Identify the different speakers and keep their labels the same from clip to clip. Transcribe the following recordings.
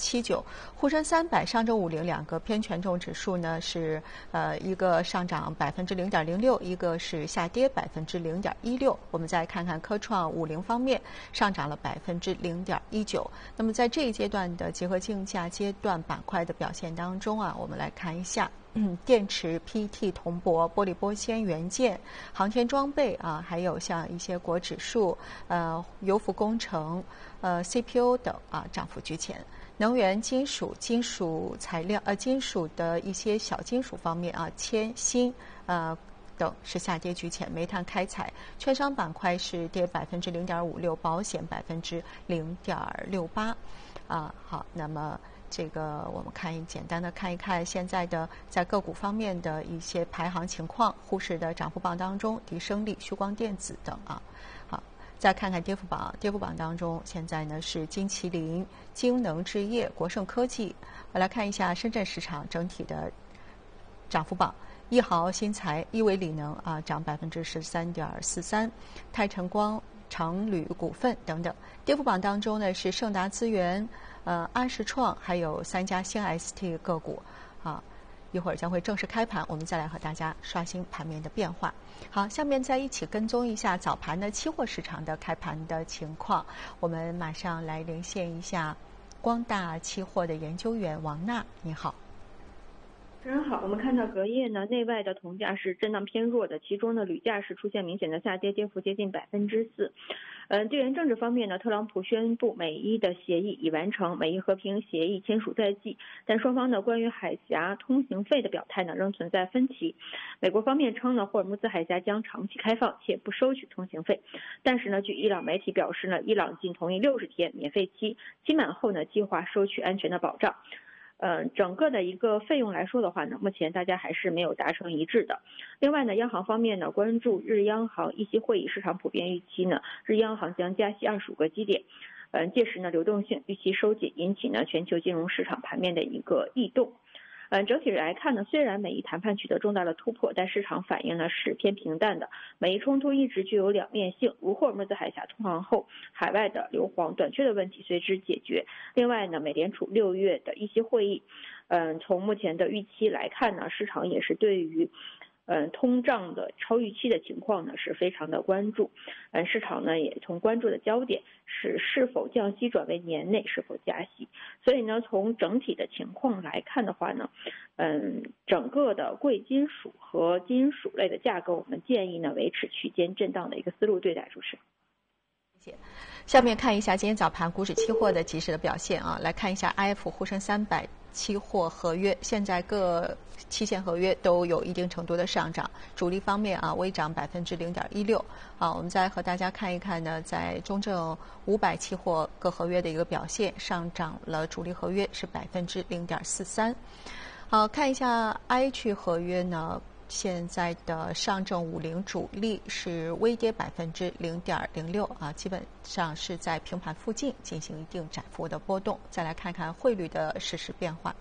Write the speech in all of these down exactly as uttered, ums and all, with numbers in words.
Speaker 1: 七九，沪深三百、上证五零两个偏权重指数呢是呃一个上涨百分之零点零六，一个是下跌百分之零点一六。我们再看看科创五零方面，上涨了百分之零点一九。那么在这一阶段的结合竞价阶段板块的表现当中啊，我们来看一下。嗯，电池、P T 铜箔、玻璃玻纤、元件、航天装备啊，还有像一些国指数、呃油服工程、呃 C P U 等啊，涨幅居前。能源、金属、金属材料呃金属的一些小金属方面啊，铅、锌呃等是下跌居前。煤炭开采，券商板块是跌百分之零点五六，保险百分之零点六八。啊，好，那么。这个我们看一简单的看一看现在的在个股方面的一些排行情况，沪市的涨幅榜当中，迪生力、旭光电子等啊。好，再看看跌幅榜，跌幅榜当中现在呢是金麒麟、京能置业、国盛科技。我来看一下深圳市场整体的涨幅榜。一豪新材、亿维锂能啊涨百分之十三点四三，泰晨光、长铝股份等等。跌幅榜当中呢是盛达资源、呃安实创还有三家新 S T 个股啊。一会儿将会正式开盘，我们再来和大家刷新盘面的变化。好，下面再一起跟踪一下早盘的期货市场的开盘的情况。我们马上来连线一下光大期货的研究员王娜，你好。
Speaker 2: 主持人好，我们看到隔夜呢，内外的铜价是震荡偏弱的，其中呢，铝价是出现明显的下跌，跌幅接近百分之四。嗯，地缘政治方面呢，特朗普宣布美伊的协议已完成，美伊和平协议签署在即，但双方呢关于海峡通行费的表态呢仍存在分歧。美国方面称呢，霍尔木兹海峡将长期开放且不收取通行费，但是呢，据伊朗媒体表示呢，伊朗仅同意六十天免费期，期满后呢，计划收取安全的保障。呃，整个的一个费用来说的话呢，目前大家还是没有达成一致的。另外呢，央行方面呢，关注日央行议息会议，市场普遍预期呢，日央行将加息二十五个基点。呃，届时呢，流动性预期收紧，引起呢全球金融市场盘面的一个异动。嗯，整体来看呢，虽然美伊谈判取得重大的突破，但市场反应呢是偏平淡的。美伊冲突一直具有两面性，如霍尔木兹海峡通航后，海外的硫磺短缺的问题随之解决。另外呢，美联储六月的议息会议，嗯，从目前的预期来看呢，市场也是对于。嗯，通胀的超预期的情况呢是非常的关注，嗯，市场呢也从关注的焦点是是否降息转为年内是否加息，所以呢从整体的情况来看的话呢，嗯，整个的贵金属和金属类的价格，我们建议呢维持区间震荡的一个思路对待，主持人。
Speaker 1: 谢谢。下面看一下今天早盘股指期货的即时的表现啊，来看一下 I F 沪深三百期货合约，现在各期限合约都有一定程度的上涨，主力方面啊微涨百分之零点一六。好，我们再和大家看一看呢，在中证五百期货各合约的一个表现，上涨了主力合约是百分之零点四三。好，看一下 I 区合约呢。现在的上证五零主力是微跌百分之零点零六啊，基本上是在平盘附近进行一定窄幅的波动。再来看看汇率的实时变化。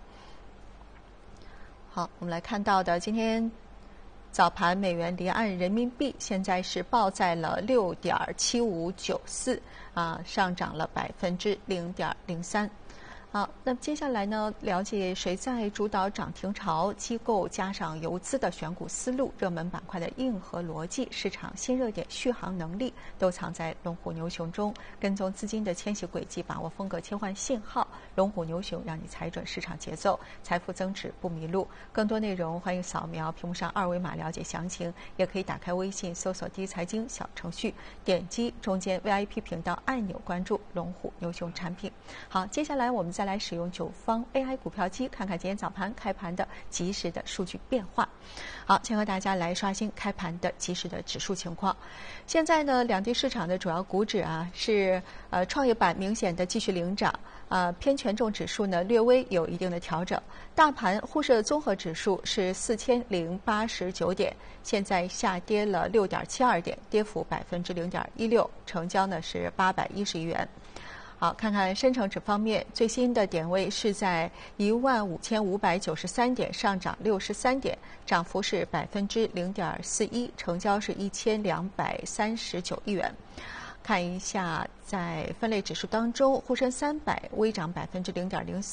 Speaker 1: 好，我们来看到的今天早盘美元离岸人民币现在是报在了六点七五九四啊，上涨了百分之零点零三。好，那么接下来呢，了解谁在主导涨停潮，机构加上游资的选股思路，热门板块的硬核逻辑，市场新热点续航能力，都藏在龙虎牛熊中。跟踪资金的迁徙轨迹，把握风格切换信号，龙虎牛熊让你踩准市场节奏，财富增值不迷路。更多内容欢迎扫描屏幕上二维码了解详情，也可以打开微信搜索第一财经小程序，点击中间 V I P 频道按钮，关注龙虎牛熊产品。好，接下来我们再来使用九方 A I 股票机，看看今天早盘开盘的即时的数据变化。好，先和大家来刷新开盘的即时的指数情况。现在呢，两地市场的主要股指啊是呃创业板明显的继续领涨，呃偏权重指数呢略微有一定的调整。大盘沪深综合指数是四千零八十九点，现在下跌了六点七二点，跌幅百分之零点一六，成交呢是八百一十亿元。好，看看深成指方面，最新的点位是在一万五千五百九十三点，上涨六十三点，涨幅是百分之零点四一，成交是一千两百三十九亿元。看一下在分类指数当中，沪深三百微涨百分之零点零四。